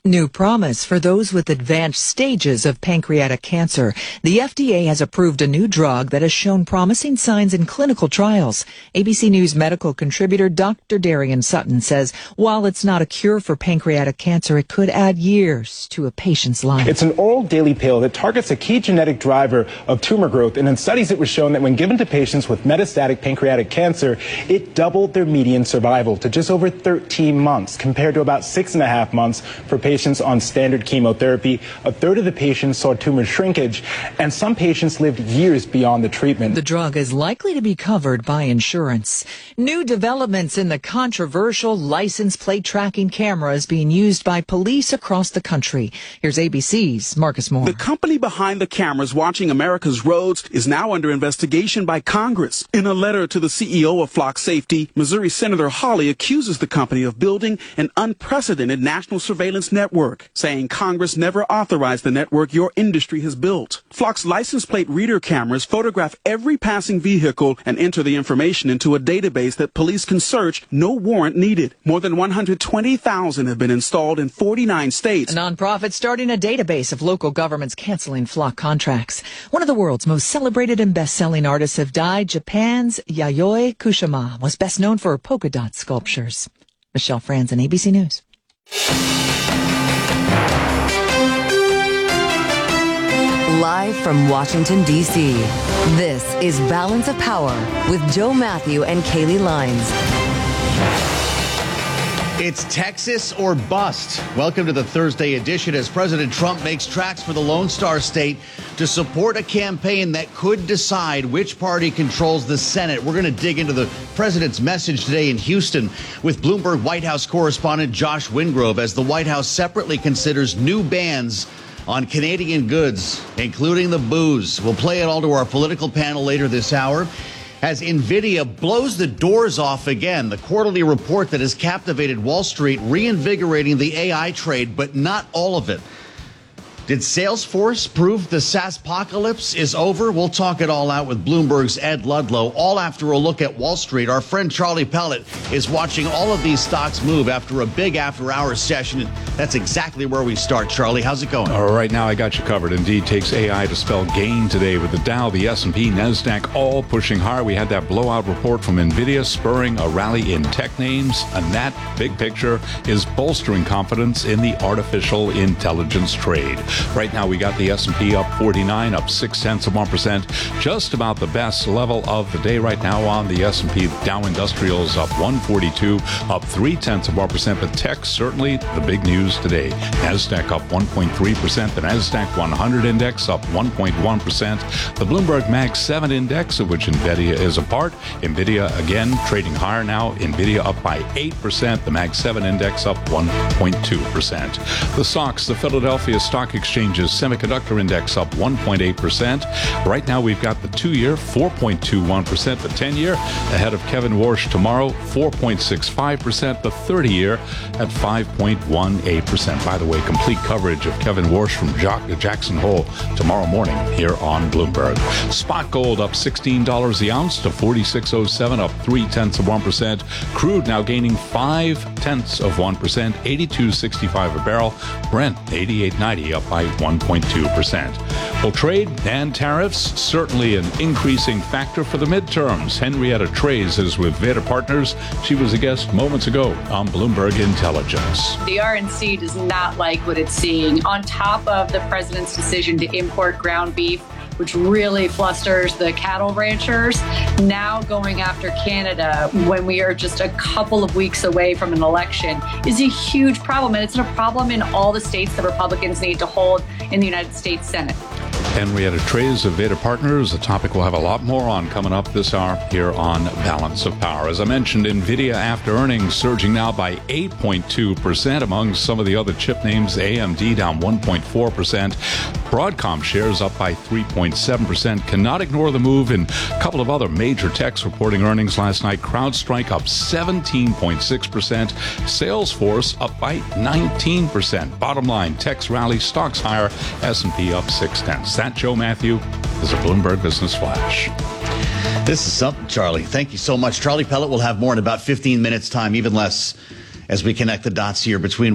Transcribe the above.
New promise for those with advanced stages of pancreatic cancer. The FDA has approved a new drug that has shown promising signs in clinical trials. ABC News medical contributor Dr. Darian Sutton says while it's not a cure for pancreatic cancer, it could add years to a patient's life. It's an oral daily pill that targets a key genetic driver of tumor growth. And in studies, it was shown that when given to patients with metastatic pancreatic cancer, it doubled their median survival to just over 13 months, compared to about 6.5 months for patients on standard chemotherapy. A third of the patients saw tumor shrinkage, and some patients lived years beyond the treatment. The drug is likely to be covered by insurance. New developments in the controversial license plate tracking cameras being used by police across the country. Here's ABC's Marcus Moore. The company behind the cameras watching America's roads is now under investigation by Congress. In a letter to the CEO of Flock Safety, Missouri Senator Hawley accuses the company of building an unprecedented national surveillance network, saying Congress never authorized the network your industry has built. Flock's license plate reader cameras photograph every passing vehicle and enter the information into a database that police can search, no warrant needed. More than 120,000 have been installed in 49 states. A nonprofit starting a database of local governments canceling Flock contracts. One of the world's most celebrated and best-selling artists have died. Japan's Yayoi Kusama was best known for her polka dot sculptures. Michelle Franzen, ABC News. Live from Washington, D.C., this is Balance of Power with Joe Matthew and Kaylee Lines. It's Texas or bust. Welcome to the Thursday edition as President Trump makes tracks for the Lone Star State to support a campaign that could decide which party controls the Senate. We're going to dig into the president's message today in Houston with Bloomberg White House correspondent Josh Wingrove as the White House separately considers new bans on Canadian goods, including the booze. We'll play it all to our political panel later this hour. As NVIDIA blows the doors off again, the quarterly report that has captivated Wall Street, reinvigorating the AI trade, but not all of it. Did Salesforce prove the SaaSpocalypse is over? We'll talk it all out with Bloomberg's Ed Ludlow, all after a look at Wall Street. Our friend Charlie Pellet is watching all of these stocks move after a big after-hours session. And that's exactly where we start. Charlie, how's it going? All right, now I got you covered. Indeed, takes AI to spell gain today with the Dow, the S&P, NASDAQ all pushing higher. We had that blowout report from NVIDIA spurring a rally in tech names, and that big picture is bolstering confidence in the artificial intelligence trade. Right now, we got the S&P up 49, up 0.6%, just about the best level of the day right now on the S&P. Dow Industrials up 142, up 0.3%, but tech certainly the big news today. NASDAQ up 1.3%, the NASDAQ 100 index up 1.1%, the Bloomberg Mag 7 index, of which NVIDIA is a part. NVIDIA again trading higher now. NVIDIA up by 8%, the Mag 7 index up 1.2%. The SOX, the Philadelphia Stock Exchange's semiconductor index up 1.8%. Right now we've got the 2-year 4.21%, the 10-year ahead of Kevin Warsh tomorrow 4.65%, the 30-year at 5.18%. By the way, complete coverage of Kevin Warsh from Jackson Hole tomorrow morning here on Bloomberg. Spot gold up $16 the ounce to 46.07, up 0.3%. Crude now gaining 0.5%, 82.65 a barrel. Brent 88.90 up by 1.2%. Well, trade and tariffs, certainly an increasing factor for the midterms. Henrietta Treyz is with Veda Partners. She was a guest moments ago on Bloomberg Intelligence. The RNC does not like what it's seeing. On top of the president's decision to import ground beef, which really flusters the cattle ranchers, now going after Canada when we are just a couple of weeks away from an election is a huge problem. And it's a problem in all the states that Republicans need to hold in the United States Senate. Henrietta Treyz of Veda Partners, a topic we'll have a lot more on coming up this hour here on Balance of Power. As I mentioned, NVIDIA after earnings surging now by 8.2%. Among some of the other chip names, AMD down 1.4%. Broadcom shares up by 3.7%. Cannot ignore the move in a couple of other major techs reporting earnings last night. CrowdStrike up 17.6%. Salesforce up by 19%. Bottom line, techs rally, stocks higher, S&P up 0.6. That, Joe Matthew, is a Bloomberg Business Flash. This is something, Charlie. Thank you so much. Charlie Pellet will have more in about 15 minutes' time, even less, as we connect the dots here between